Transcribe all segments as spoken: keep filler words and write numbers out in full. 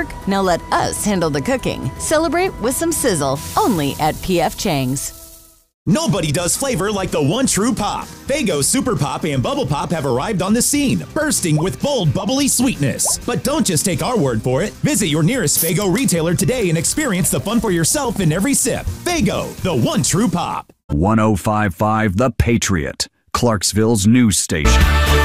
work? Now let us handle the cooking. Celebrate with some sizzle, only at P F Chang's. Nobody does flavor like the one true pop. Faygo Super Pop and Bubble Pop have arrived on the scene, bursting with bold, bubbly sweetness. But don't just take our word for it. Visit your nearest Faygo retailer today and experience the fun for yourself in every sip. Faygo, the one true pop. one oh five point five The Patriot, Clarksville's news station.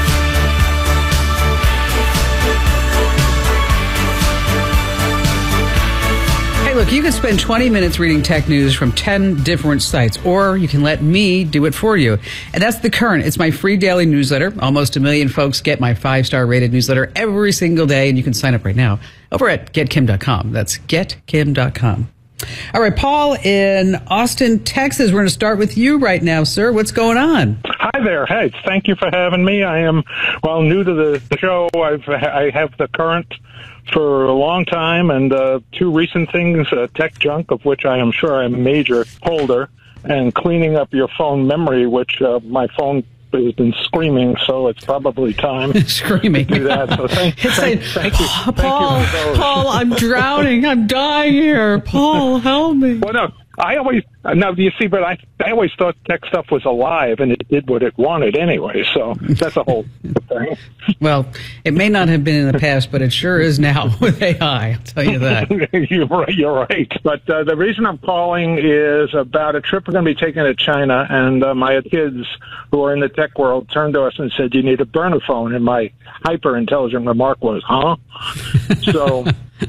Hey, look, you can spend twenty minutes reading tech news from ten different sites, or you can let me do it for you. And that's The Current. It's my free daily newsletter. Almost a million folks get my five-star rated newsletter every single day, and you can sign up right now over at get kim dot com. That's get kim dot com. All right, Paul in Austin, Texas. We're going to start with you right now, sir. What's going on? Hi there. Hey, thank you for having me. I am, well, new to the, the show. I've, I have The Current for a long time, and uh, two recent things, uh, Tech Junk, of which I am sure I'm a major holder, and Cleaning Up Your Phone Memory, which uh, my phone has been screaming, so it's probably time screaming to do that. So thank, thank, thank you. Paul, thank you Paul, I'm drowning. I'm dying here. Paul, help me. Well, no, I always, now, you see, but I, I always thought tech stuff was alive, and it did what it wanted anyway, so that's a whole thing. Well, it may not have been in the past, but it sure is now with A I, I'll tell you that. You're right, you're right. But uh, the reason I'm calling is about a trip we're going to be taking to China, and uh, my kids who are in the tech world turned to us and said, you need a burner phone, and my hyper-intelligent remark was, huh? So...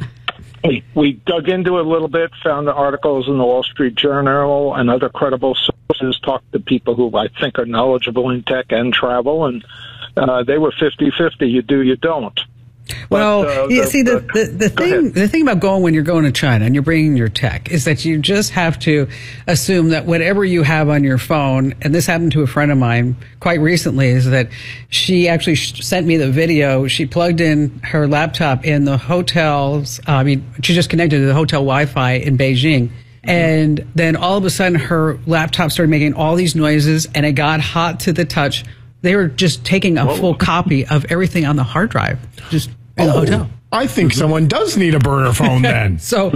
We, we dug into it a little bit, found the articles in the Wall Street Journal and other credible sources, talked to people who I think are knowledgeable in tech and travel, and uh, they were fifty-fifty. You do, you don't. Well, but, uh, you the, see, the, the, the, the thing the thing about going when you're going to China and you're bringing your tech is that you just have to assume that whatever you have on your phone, and this happened to a friend of mine quite recently, is that she actually sent me the video. She plugged in her laptop in the hotel's, uh, I mean, she just connected to the hotel Wi-Fi in Beijing. And then all of a sudden her laptop started making all these noises and it got hot to the touch. They were just taking a Whoa. full copy of everything on the hard drive, just in the oh, hotel. I think someone does need a burner phone then. so,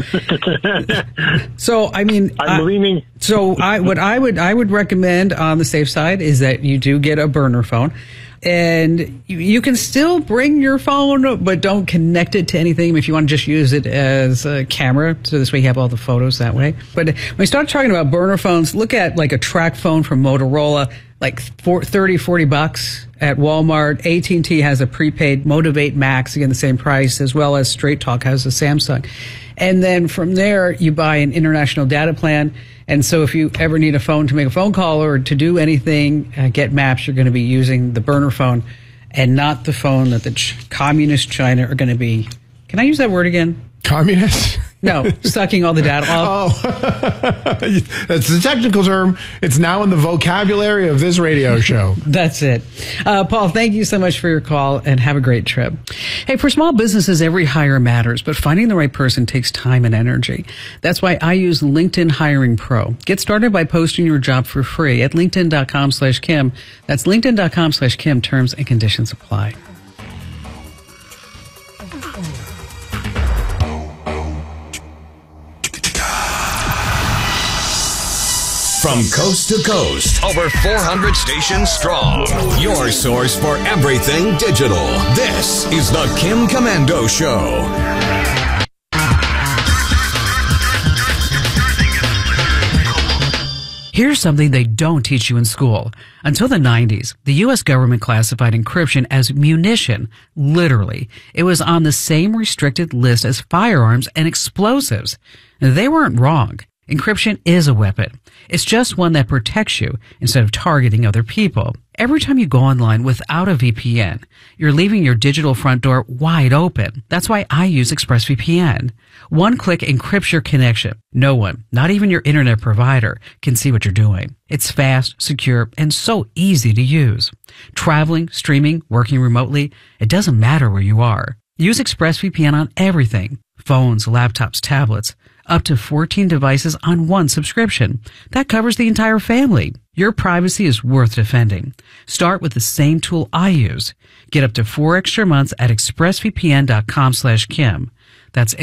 so I mean, I'm uh, leaning. So I, what I would, I would recommend on the safe side is that you do get a burner phone. And you, you can still bring your phone, but don't connect it to anything if you want to just use it as a camera. So this way you have all the photos that way. But when we start talking about burner phones, look at like a track phone from Motorola, like thirty, forty bucks at Walmart. A T and T has a prepaid Motivate Max, again, the same price, as well as Straight Talk has a Samsung. And then from there, you buy an international data plan. And so if you ever need a phone to make a phone call or to do anything, uh, get maps, you're going to be using the burner phone and not the phone that the ch- communist China are going to be. Can I use that word again? Communist? No, sucking all the data off. Oh, that's the technical term. It's now in the vocabulary of this radio show. That's it. Uh, Paul, thank you so much for your call and have a great trip. Hey, for small businesses, every hire matters, but finding the right person takes time and energy. That's why I use LinkedIn Hiring Pro. Get started by posting your job for free at linkedin.com slash Kim. That's linkedin.com slash Kim. Terms and conditions apply. From coast to coast, over four hundred stations strong. Your source for everything digital. This is the Kim Komando Show. Here's something they don't teach you in school. Until the nineties, the U S government classified encryption as munition. Literally. It was on the same restricted list as firearms and explosives. They weren't wrong. Encryption is a weapon. It's just one that protects you instead of targeting other people. Every time you go online without a V P N, you're leaving your digital front door wide open. That's why I use ExpressVPN. One click encrypts your connection. No one, not even your internet provider, can see what you're doing. It's fast, secure, and so easy to use. Traveling, streaming, working remotely, it doesn't matter where you are. Use ExpressVPN on everything. Phones, laptops, tablets. Up to fourteen devices on one subscription. That covers the entire family. Your privacy is worth defending. Start with the same tool I use. Get up to four extra months at expressvpn.com slash Kim. That's